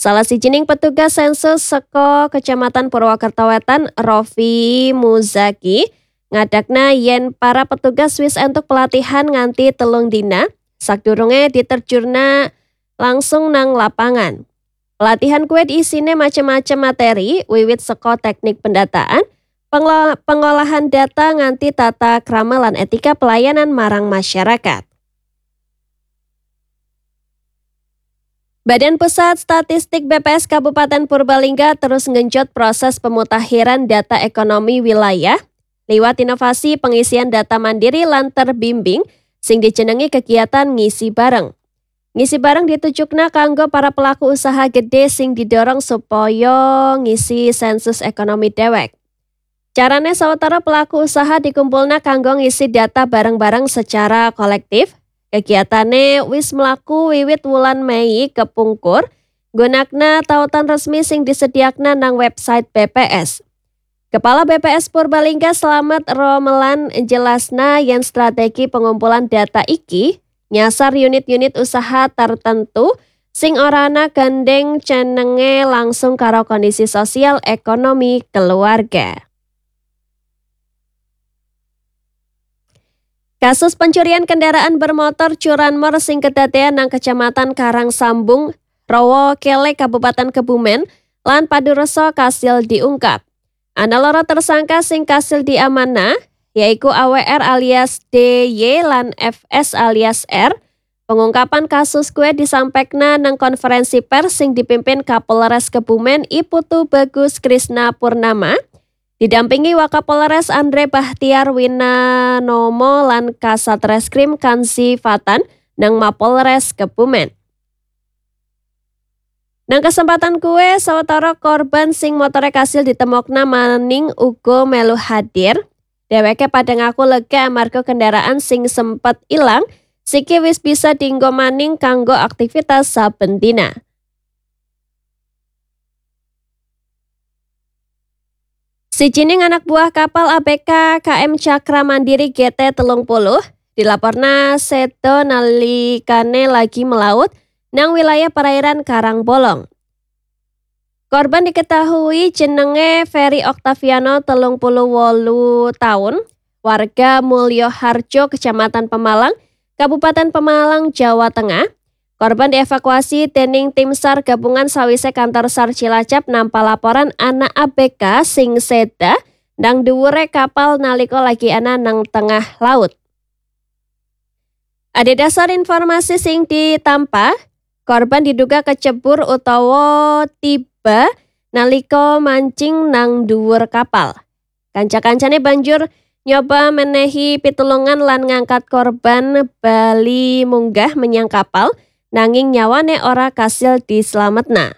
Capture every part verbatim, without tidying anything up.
Salah sijining petugas sensus saka Kecamatan Purwokerto Wetan, Rofi Muzaki, ngadakna yen para petugas wis entuk pelatihan nganti telung dina, sakdurunge diterjurna langsung nang lapangan. Pelatihan kuwi isine macem-macem materi, wiwit saka teknik pendataan, penglo- pengolahan data nganti tata krama lan etika pelayanan marang masyarakat. Badan Pusat Statistik B P S Kabupaten Purbalingga terus ngenjot proses pemutakhiran data ekonomi wilayah liwat inovasi pengisian data mandiri lan terbimbing sing dijenengi kegiatan ngisi bareng. Ngisi bareng ditujukna kanggo para pelaku usaha gede sing didorong supaya ngisi sensus ekonomi dewek. Carane sawetara pelaku usaha dikumpulna kanggo ngisi data bareng-bareng secara kolektif. Kegiatane wis mlaku wiwit wulan Mei kepungkur, gunakna tautan resmi sing disediakna nang website B P S. Kepala B P S Purbalingga Slamet Romelan jelasna yen strategi pengumpulan data iki nyasar unit-unit usaha tertentu sing orana gandeng cenenge langsung karo kondisi sosial ekonomi keluarga. Kasus pencurian kendaraan bermotor curanmor sing kedadean nang Kecamatan Karangsambung, Rowo Kele, Kabupaten Kebumen, lan Padureso kasil diungkap. Ana loro tersangka sing kasil diamanah, yaiku A W R alias D Y lan F S alias R. Pengungkapan kasus kue disampaikan nang konferensi pers sing dipimpin Kapolres Kebumen I Putu Bagus Krisna Purnama. Didampingi Wakapolres Andre Bahtiar Winanomo lan Kasat Reskrim Kansi Fatan nang Mapolres Kebumen. Nang kesempatan kue sawetara korban sing motore kasil ditemokna maning uga melu hadir. Dheweke pada ngaku lega amarga kendaraan sing sempet ilang siki wis bisa dienggo maning kanggo aktivitas saben dina. Sijining anak buah kapal A B K K M Cakra Mandiri G T telung puluh dilaporna sedo nalikane lagi melaut nang wilayah perairan Karangbolong. Korban diketahui jenenge Ferry Oktaviano telung puluh wolu tahun, warga Mulyo Harjo, Kecamatan Pemalang, Kabupaten Pemalang, Jawa Tengah. Korban dievakuasi dening tim SAR gabungan sawise kantor SAR Cilacap nampa laporan anak A B K sing seda nang dhuwure kapal nalika lagi ana nang tengah laut. Ada dasar informasi sing ditampa, korban diduga kecebur utawa tiba nalika mancing nang dhuwur kapal. Kanca-kancane banjur nyoba menehi pitulungan lan ngangkat korban bali munggah menyang kapal. Nanging nyawane ora kasil dislametna.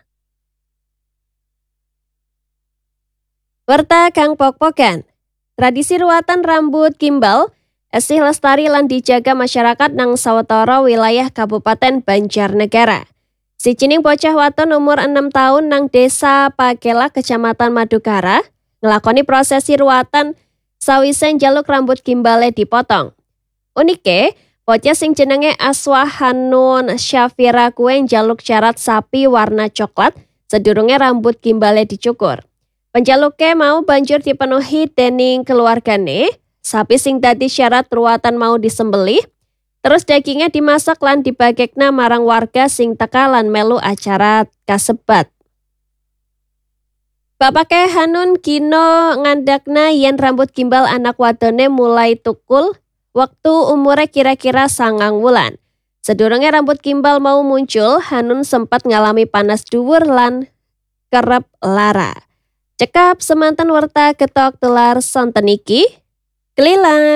Werta kang pok-pokan. Tradisi ruwatan rambut gimbal esih lestari lan dijaga masyarakat nang sawetara wilayah Kabupaten Banjarnegara. Sijining bocah waton umur enam tahun nang Desa Pagela, Kecamatan Madukara, ngelakoni prosesi ruwatan sawise njaluk rambut gimbale dipotong. Unike, bocah sing jenenge Aswahanun Syafira kuwe njaluk syarat sapi warna coklat sedurunge rambut gimbale dicukur. Penjaluke mau banjur dipenuhi dening keluargane, sapi sing dadi syarat ruwatan mau disembelih, terus dagingnya dimasak lan dibagekna marang warga sing teka lan melu acara kasebat. Bapake Hanun kino ngandakna yen rambut gimbal anak wadone mulai tukul waktu umure kira-kira sangang wulan. Sedurunge rambut gimbal mau muncul, Hanun sempat ngalami panas dhuwur lan kerep lara. Cekap semanten werta ketok telar sonten iki, Kelilang.